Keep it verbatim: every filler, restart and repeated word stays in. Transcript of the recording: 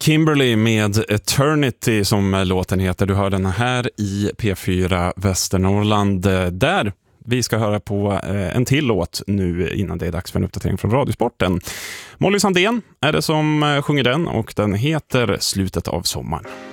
Kimberly med Eternity som låten heter. Du hör den här i P fyra Västernorrland, där vi ska höra på en till låt nu innan det är dags för en uppdatering från Radiosporten. Molly Sandén är det som sjunger den och den heter Slutet av sommaren.